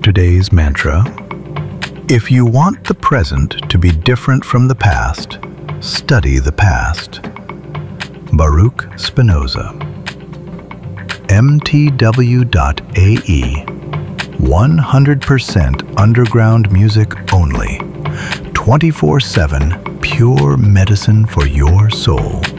today's mantra. If you want the present to be different from the past, study the past. Baruch Spinoza. MTW.AE 100% underground music only. 24/7 pure medicine for your soul.